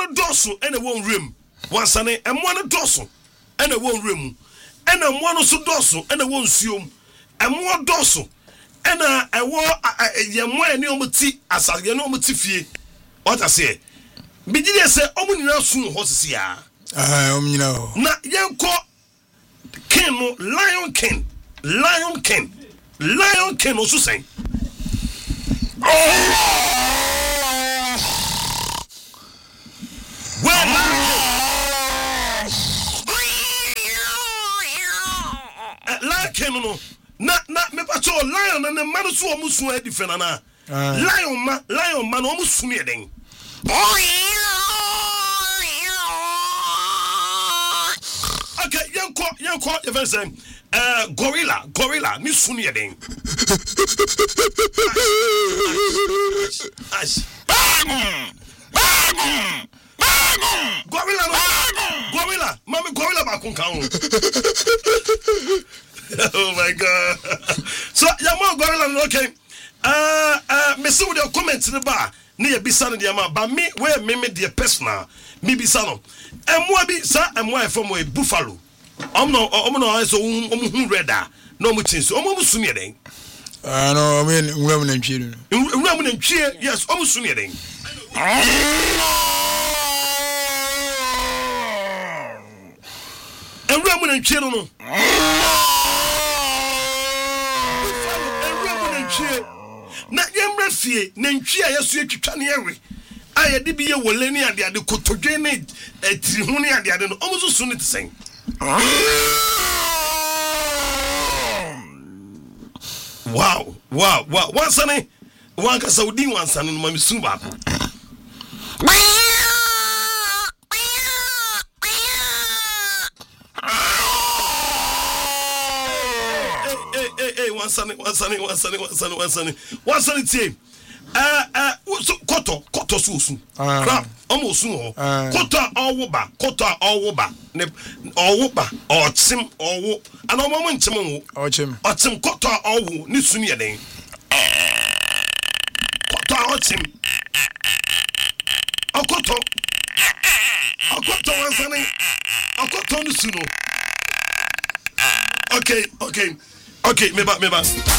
no doso ene won rem wansane emmo no doso ene won rem ene emmo no so doso ene won suom emmo doso ena ewo yemmo ene omuti asage ne omuti fie what I say bigide se omunina sun ho sisi a omunina ho na yenko king no lion king osu sen lion king no na me pacho lion na man so omusu edifena na lion ma no omusu ne den okay yanko even say gorilla ni sunu ye den gorilla mami gorilla ba kun kan oh my god so yamo gorilla no okay me see with your comments in the bar ni ye bisa no dia ma ba me we the personal me bisa no emwa bi sa emwa from a buffalo omno so hu reda no mu chin so omu sumi eden no me nwam na ntwie yes omu sumi eden nwam na ntwie no na yemra fie na ntwie ayeso etwitwa ne yewe ayede bi ye wole ne ade kotodwe ne atiri hu ne ade no omu so ne tsen wow wansane wanka saudi wansane no mamisu ba wansane tie koto susu crap almost no koto awuba ne awuba ochim owu ana omo nchim ochim koto awu ni sunu ye den koto ochim akoto wansane akoto ni sunu okay meba